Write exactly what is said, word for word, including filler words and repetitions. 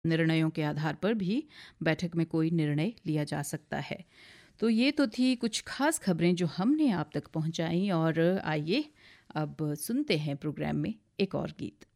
निर्णयों के आधार पर भी बैठक में कोई निर्णय लिया जा सकता है। तो ये तो थी कुछ खास खबरें जो हमने आप तक पहुंचाई, और आइए अब सुनते हैं प्रोग्राम में एक और गीत।